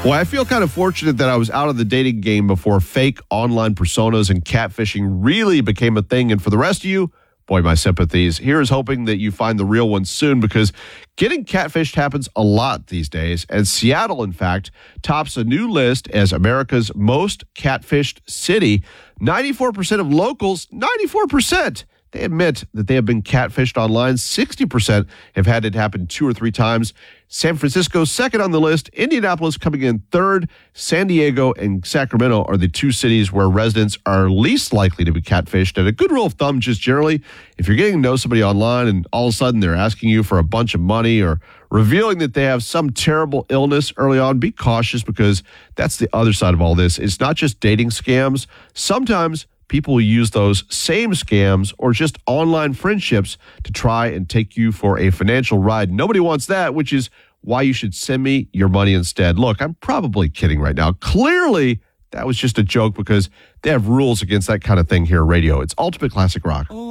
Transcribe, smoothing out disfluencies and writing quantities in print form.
Well, I feel kind of fortunate that I was out of the dating game before fake online personas and catfishing really became a thing. And for the rest of you, boy, my sympathies. Here is hoping that you find the real one soon, because getting catfished happens a lot these days. And Seattle, in fact, tops a new list as America's most catfished city. 94% of locals, 94%. They admit that they have been catfished online. 60% have had it happen 2 or 3 times. San Francisco, second on the list. Indianapolis coming in third. San Diego and Sacramento are the 2 cities where residents are least likely to be catfished. And a good rule of thumb, just generally, if you're getting to know somebody online and all of a sudden they're asking you for a bunch of money or revealing that they have some terrible illness early on, be cautious, because that's the other side of all this. It's not just dating scams. Sometimes people will use those same scams or just online friendships to try and take you for a financial ride. Nobody wants that, which is why you should send me your money instead. Look, I'm probably kidding right now. Clearly, that was just a joke, because they have rules against that kind of thing here at radio. It's Ultimate Classic Rock.